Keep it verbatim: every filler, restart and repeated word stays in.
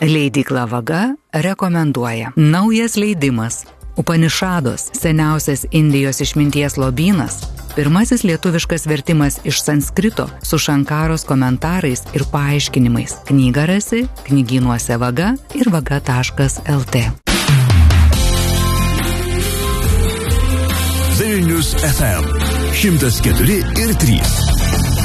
Leidykla Vaga rekomenduoja. Naujas leidimas. Upanišados, seniausias Indijos išminties lobynas. Pirmasis lietuviškas vertimas iš sanskrito su Šankaros komentarais ir paaiškinimais. Knygą rasi knygynuose Vaga ir vaga taškas el tė. Vilnius ef em šimtas keturi ir trys.